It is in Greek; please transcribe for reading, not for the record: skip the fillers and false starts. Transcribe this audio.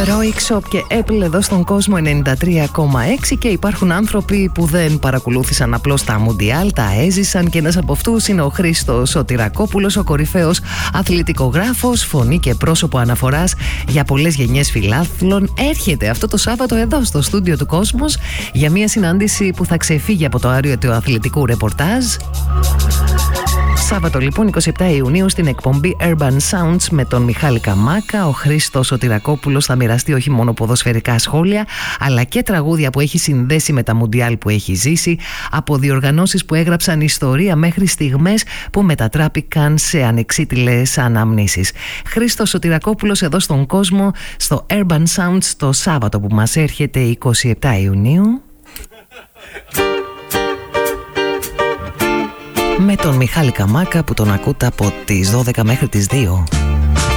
Roixop και Apple εδώ στον κόσμο 93,6 και υπάρχουν άνθρωποι που δεν παρακολούθησαν απλώς τα Μουντιάλ, τα έζησαν και ένας από αυτούς είναι ο Χρήστος Σωτηρακόπουλος, ο κορυφαίος αθλητικογράφος, φωνή και πρόσωπο αναφοράς για πολλές γενιές φιλάθλων. Έρχεται αυτό το Σάββατο εδώ στο στούντιο του Κόσμος για μια συνάντηση που θα ξεφύγει από το άριο του αθλητικού ρεπορτάζ. Σάββατο λοιπόν 27 Ιουνίου στην εκπομπή Urban Sounds με τον Μιχάλη Καμάκα, ο Χρήστος Σωτηρακόπουλος θα μοιραστεί όχι μόνο ποδοσφαιρικά σχόλια αλλά και τραγούδια που έχει συνδέσει με τα Μουντιάλ που έχει ζήσει, από διοργανώσεις που έγραψαν ιστορία μέχρι στιγμές που μετατράπηκαν σε ανεξίτηλες αναμνήσεις. Χρήστος Σωτηρακόπουλος εδώ στον κόσμο στο Urban Sounds το Σάββατο που μας έρχεται 27 Ιουνίου. Με τον Μιχάλη Καμάκα που τον ακούτε από τις 12 μέχρι τις 2.